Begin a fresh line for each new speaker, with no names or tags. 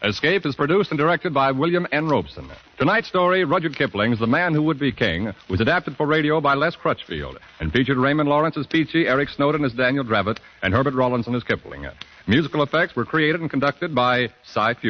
Escape is produced and directed by William N. Robeson. Tonight's story, Rudyard Kipling's The Man Who Would Be King, was adapted for radio by Les Crutchfield and featured Raymond Lawrence as Peachy, Eric Snowden as Daniel Dravett, and Herbert Rawlinson as Kipling. Musical effects were created and conducted by Cy Few.